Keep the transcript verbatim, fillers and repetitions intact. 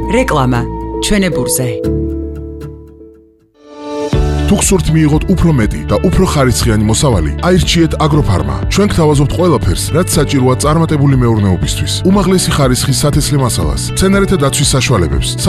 რეკლამა ჩვენებურზე. თუ გსურთ მიიღოთ უფრო მეტი და უფრო ხარისხიანი მოსავალი, აირჩიეთ აგროფარმა. ჩვენ გთავაზობთ ყველაფერს, რაც საჭიროა წარმატებული მეურნეობისთვის. უმაღლესი ხარისხის სათესლე მასალას, მცენარეთა დაცვის საშუალებებს.